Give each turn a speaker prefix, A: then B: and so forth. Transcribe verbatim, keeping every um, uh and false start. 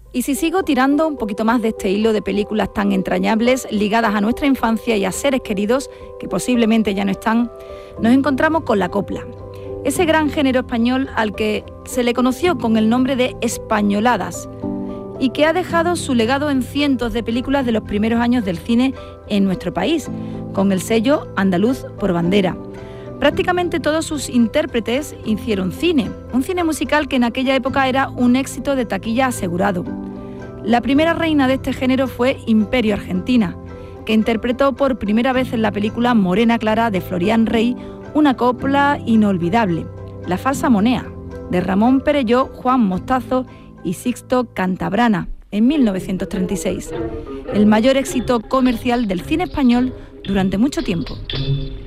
A: Y si sigo tirando un poquito más de este hilo de películas tan entrañables, ligadas a nuestra infancia y a seres queridos, que posiblemente ya no están, nos encontramos con la copla. Ese gran género español al que se le conoció con el nombre de españoladas y que ha dejado su legado en cientos de películas de los primeros años del cine en nuestro país, con el sello andaluz por bandera. Prácticamente todos sus intérpretes hicieron cine, un cine musical que en aquella época era un éxito de taquilla asegurado. La primera reina de este género fue Imperio Argentina, que interpretó por primera vez en la película Morena Clara de Florian Rey una copla inolvidable, La falsa monea, de Ramón Perelló, Juan Mostazo y Sixto Cantabrana, en mil novecientos treinta y seis, el mayor éxito comercial del cine español durante mucho tiempo.